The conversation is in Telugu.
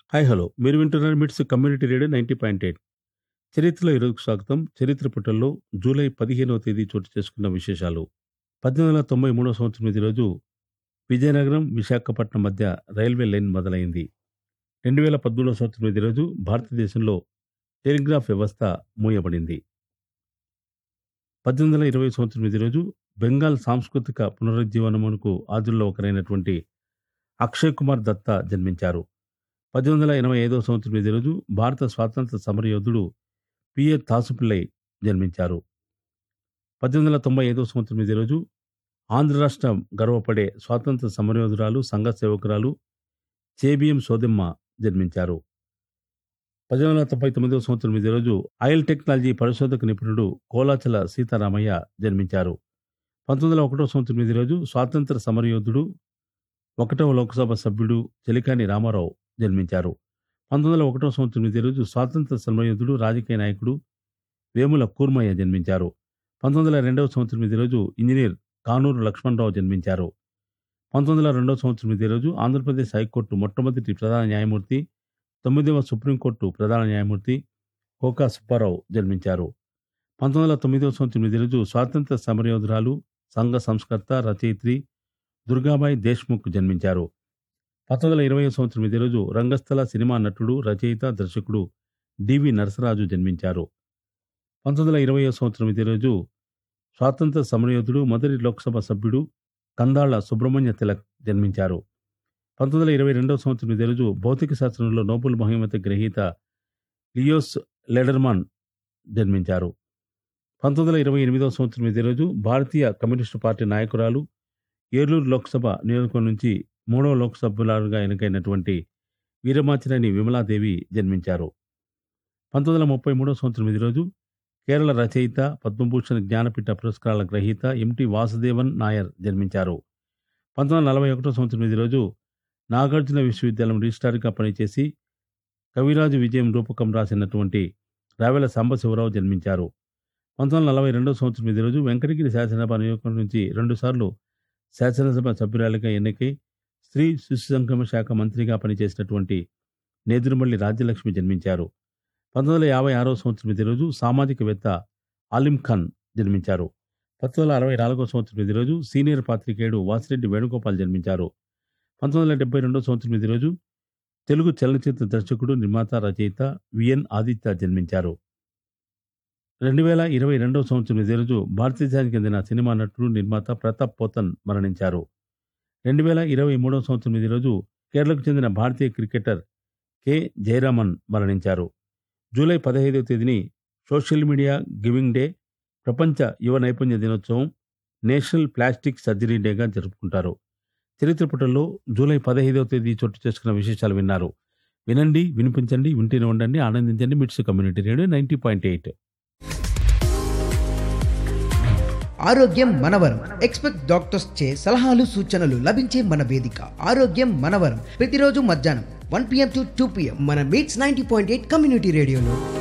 హాయ్ హలో మీరు వింటున్నారు మిట్స్ కమ్యూనిటీ రేడియో 90.8. చరిత్రలో ఈరోజుకు స్వాగతం. చరిత్ర పుటల్లో జూలై 15వ తేదీ చోటు చేసుకున్న విశేషాలు. 1893 సంవత్సరం ఇదే రోజు విజయనగరం విశాఖపట్నం మధ్య రైల్వే లైన్ మొదలైంది. 2013 సంవత్సరం ఇదే రోజు భారతదేశంలో టెలిగ్రాఫ్ వ్యవస్థ మూయబడింది. 1820 సంవత్సరం ఇదే రోజు బెంగాల్ సాంస్కృతిక పునరుజ్జీవనమునకు ఆదుల్లో ఒకరైనటువంటి అక్షయ్ కుమార్ దత్తా జన్మించారు. 1885 సంవత్సరం ఇదే రోజు భారత స్వాతంత్ర సమరయోధుడు పిఏ తాసుపిల్లై జన్మించారు. 1895 సంవత్సరం ఇదే రోజు ఆంధ్ర రాష్ట్రం గర్వపడే స్వాతంత్ర సమరయోధురాలు సంఘ సేవకురాలు చేబిఎం సోదెమ్మ జన్మించారు. 1899 సంవత్సరం ఇదే రోజు ఆయిల్ టెక్నాలజీ పరిశోధక నిపుణుడు కోలాచల సీతారామయ్య జన్మించారు. 1901 సంవత్సరం ఇదే రోజు స్వాతంత్ర సమరయోధుడు 1వ లోక్సభ సభ్యుడు చెలికాని రామారావు జన్మించారు. 1901 సంవత్సరం ఇదే రోజు స్వాతంత్ర సమరయోధుడు రాజకీయ నాయకుడు వేముల కూర్మయ్య జన్మించారు. 1902 సంవత్సరం ఇదే రోజు ఇంజనీర్ కానూరు లక్ష్మణరావు జన్మించారు. 1902 సంవత్సరం ఇదే రోజు ఆంధ్రప్రదేశ్ హైకోర్టు మొట్టమొదటి ప్రధాన న్యాయమూర్తి, 9వ సుప్రీంకోర్టు ప్రధాన న్యాయమూర్తి కోకా సుబ్బారావు జన్మించారు. 1909 సంవత్సరం ఇదే రోజు స్వాతంత్ర సమరయోధురాలు సంఘ సంస్కర్త రచయిత్రి దుర్గాబాయి దేశ్ముఖ్ జన్మించారు. 1920 సంవత్సరం ఇదే రోజు రంగస్థల సినిమా నటుడు, రచయిత, దర్శకుడు డివి నరసరాజు జన్మించారు. 1920 సంవత్సరం ఇదే రోజు స్వాతంత్ర సమరయోధుడు మొదటి లోక్సభ సభ్యుడు కందాళ్ల సుబ్రహ్మణ్య తిలక్ జన్మించారు. 1922 సంవత్సరం ఇదే రోజు భౌతిక శాస్త్రంలో నోబెల్ బహుమతి గ్రహీత లియోస్ లెడర్మాన్ జన్మించారు. 1928 సంవత్సరం ఇదే రోజు భారతీయ కమ్యూనిస్టు పార్టీ నాయకురాలు, ఏలూరు లోక్సభ నియోజకవర్గం నుంచి 3వ లోక్సభ్యురాలుగా ఎన్నికైనటువంటి వీరమాచినేని విమలాదేవి జన్మించారు. 1933 సంవత్సరం ఇదే రోజు కేరళ రచయిత, పద్మభూషణ్ జ్ఞానపీఠ పురస్కారాల గ్రహీత ఎంటి వాసుదేవన్ నాయర్ జన్మించారు. 1941 సంవత్సరం ఇదే రోజు నాగార్జున విశ్వవిద్యాలయం రిజిస్ట్రార్గా పనిచేసి కవిరాజు విజయం రూపకం రాసినటువంటి రావెల సాంబశివరావు జన్మించారు. 1942 సంవత్సరం ఇదే రోజు వెంకటగిరి శాసనసభ నియోజకవర్గం నుంచి 2 సార్లు శాసనసభ సభ్యురాలిగా ఎన్నికై స్త్రీ శిశు సంక్షేమ శాఖ మంత్రిగా పనిచేసినటువంటి నేదురుమల్లి రాజ్యలక్ష్మి జన్మించారు. 1956 సంవత్సరం ఇదే రోజు సామాజికవేత్త ఆలిం ఖాన్ జన్మించారు. 1964 సంవత్సరం ఇదే రోజు సీనియర్ పాత్రికేయుడు వాసిరెడ్డి వేణుగోపాల్ జన్మించారు. 1972 సంవత్సరం ఇదే రోజు తెలుగు చలనచిత్ర దర్శకుడు, నిర్మాత, రచయిత విఎన్ ఆదిత్య జన్మించారు. 2022 సంవత్సరం ఇదే రోజు భారతదేశానికి చెందిన సినిమా నటుడు, నిర్మాత ప్రతాప్ పోతన్ మరణించారు. 2023 సంవత్సరం ఇదే రోజు కేరళకు చెందిన భారతీయ క్రికెటర్ కె జయరామన్ మరణించారు. జూలై 15వ తేదీని సోషల్ మీడియా గివింగ్ డే, ప్రపంచ యువ నైపుణ్య దినోత్సవం, నేషనల్ ప్లాస్టిక్ సర్జరీ డేగా జరుపుకుంటారు. చరిత్ర పుటల్లో జూలై 15వ తేదీ చోటు చేసుకున్న విశేషాలు విన్నారు. వినండి, వినిపించండి, వింటూనే ఉండండి, ఆనందించండి. మిట్స్ కమ్యూనిటీ రేడియో 90.8. ఆరోగ్యం మనవరం. ఎక్స్పెక్ట్ డాక్టర్స్ చే సలహాలు, సూచనలు లభించే మన వేదిక ఆరోగ్యం మనవరం. ప్రతిరోజు మధ్యాహ్నం 1 PM to 2 PM మన మీట్స్ 90.8 కమ్యూనిటీ రేడియోలో.